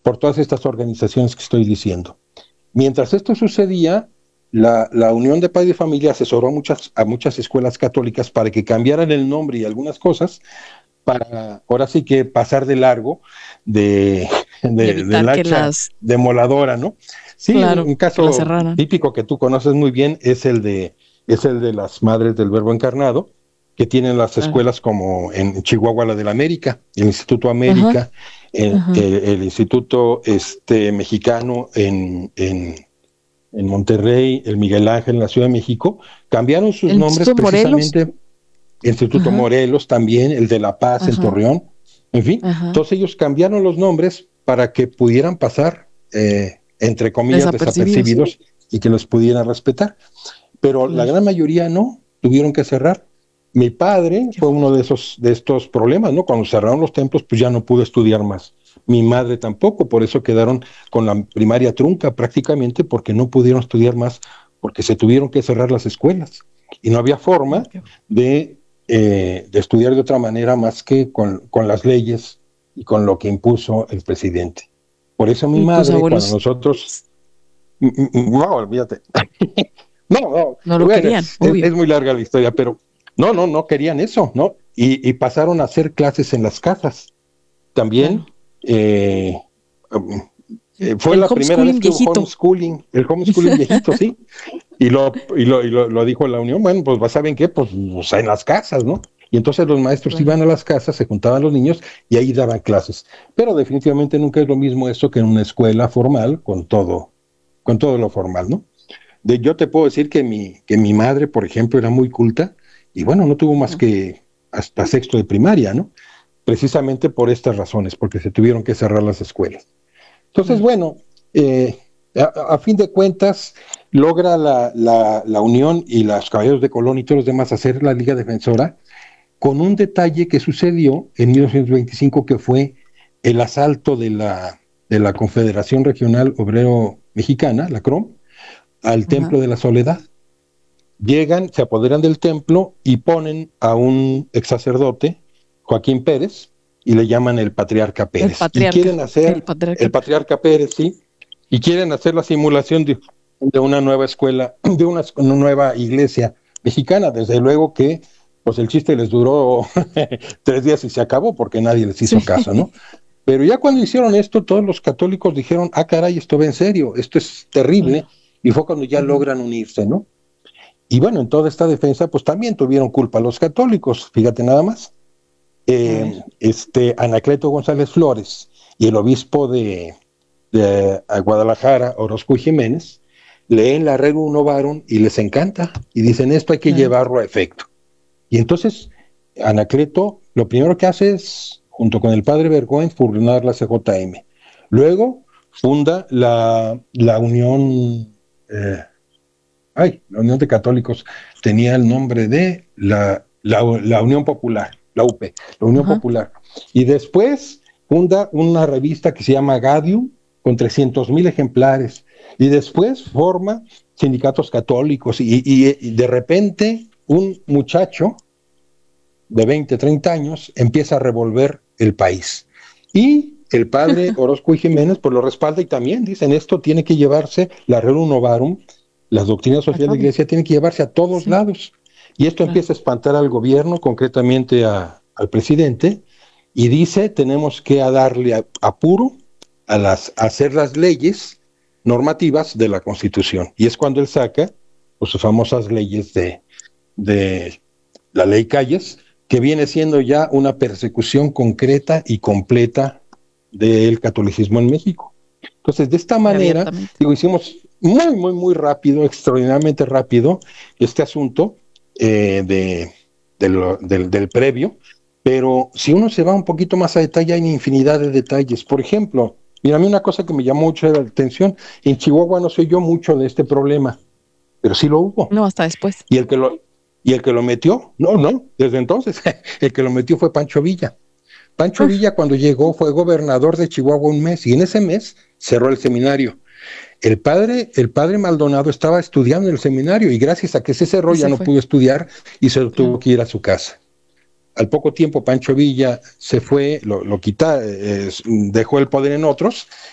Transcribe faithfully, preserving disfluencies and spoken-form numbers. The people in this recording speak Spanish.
por todas estas organizaciones que estoy diciendo. Mientras esto sucedía, la, la Unión de Padres y Familia asesoró a muchas, a muchas escuelas católicas para que cambiaran el nombre y algunas cosas, para ahora sí que pasar de largo de, de, del hacha las... demoladora, ¿no? Sí, claro, un, un caso típico que tú conoces muy bien es el de, es el de las Madres del Verbo Encarnado, que tienen las claro. escuelas como en Chihuahua, la de la América, el Instituto América, el, el, el Instituto este, Mexicano en, en, en Monterrey, el Miguel Ángel en la Ciudad de México, cambiaron sus ¿El nombres Instituto precisamente... Morelos? El Instituto Ajá. Morelos también, el de La Paz Ajá. en Torreón, en fin, Ajá. todos ellos cambiaron los nombres para que pudieran pasar, eh, entre comillas, desapercibidos, desapercibidos y que los pudieran respetar. Pero claro. la gran mayoría no, tuvieron que cerrar. Mi padre fue uno de esos de estos problemas, ¿no? Cuando cerraron los templos, pues ya no pudo estudiar más. Mi madre tampoco, por eso quedaron con la primaria trunca prácticamente, porque no pudieron estudiar más, porque se tuvieron que cerrar las escuelas. Y no había forma de... Eh, de estudiar de otra manera más que con, con las leyes y con lo que impuso el presidente. Por eso mi madre, abuelos... cuando nosotros... No, olvídate. no, no, no lo bueno, querían, es, es, es muy larga la historia, pero no, no, no querían eso, ¿no? Y, y pasaron a hacer clases en las casas. También claro. eh, um, eh, fue el la primera vez que hubo homeschooling, el homeschooling viejito, sí. Y lo, y, lo, y lo, lo dijo la Unión, bueno, pues ¿saben qué? Pues, pues en las casas, ¿no? Y entonces los maestros bueno. iban a las casas, se juntaban los niños y ahí daban clases. Pero definitivamente nunca es lo mismo eso que en una escuela formal con todo, con todo lo formal, ¿no? De, yo te puedo decir que mi, que mi madre, por ejemplo, era muy culta y bueno, no tuvo más que hasta sexto de primaria, ¿no? Precisamente por estas razones, porque se tuvieron que cerrar las escuelas. Entonces, bueno, eh, a, a fin de cuentas, logra la, la, la Unión y los Caballeros de Colón y todos los demás hacer la Liga Defensora con un detalle que sucedió en mil novecientos veinticinco, que fue el asalto de la, de la Confederación Regional Obrero Mexicana, la C R O M, al Ajá. Templo de la Soledad. Llegan, se apoderan del templo y ponen a un ex sacerdote, Joaquín Pérez, y le llaman el Patriarca Pérez. El patriarca, y quieren hacer el patriarca. el Patriarca Pérez, sí, y quieren hacer la simulación de, de una nueva escuela, de una, una nueva iglesia mexicana. Desde luego que pues el chiste les duró tres días y se acabó porque nadie les hizo sí. caso, ¿no? Pero ya cuando hicieron esto, todos los católicos dijeron, ah, caray, esto va en serio, esto es terrible, uh-huh. y fue cuando ya uh-huh. logran unirse, ¿no? Y bueno, en toda esta defensa, pues también tuvieron culpa los católicos, fíjate nada más. Eh, este Anacleto González Flores y el obispo de, de Guadalajara, Orozco y Jiménez, leen la Rerum Novarum y les encanta, y dicen, esto hay que uh-huh. llevarlo a efecto. Y entonces Anacleto lo primero que hace es, junto con el padre Bergoen, fundar la C J M. Luego funda la, la Unión, eh, ay, la Unión de Católicos, tenía el nombre de la, la, la Unión Popular, la U P, la Unión uh-huh. Popular. Y después funda una revista que se llama Gaudium, con trescientos mil ejemplares. Y después forma sindicatos católicos. Y, y, y de repente un muchacho de veinte, treinta años empieza a revolver el país. Y el padre Orozco y Jiménez pues lo respalda y también dicen, esto tiene que llevarse, la Rerum Novarum, las doctrinas sociales de la Iglesia tienen que llevarse a todos sí. lados. Y esto claro. empieza a espantar al gobierno, concretamente a, al presidente, y dice, tenemos que a darle apuro a, las, a hacer las leyes normativas de la Constitución. Y es cuando él saca pues, sus famosas leyes de, de la ley Calles, que viene siendo ya una persecución concreta y completa del catolicismo en México. Entonces, de esta manera, digo, hicimos muy, muy, muy rápido, extraordinariamente rápido, este asunto eh, de, de lo, del, del previo, pero si uno se va un poquito más a detalle, hay infinidad de detalles. Por ejemplo, mira, a mí una cosa que me llamó mucho la atención, en Chihuahua no sé yo mucho de este problema, pero sí lo hubo. No, hasta después. Y el que lo... Y el que lo metió, no, no, desde entonces, el que lo metió fue Pancho Villa. Pancho Uf. Villa cuando llegó fue gobernador de Chihuahua un mes, y en ese mes cerró el seminario. El padre, el padre Maldonado estaba estudiando en el seminario, y gracias a que se cerró ya no fue. pudo estudiar, y se tuvo que ir a su casa. Al poco tiempo Pancho Villa se fue, lo, lo quitó, eh, dejó el poder en otros,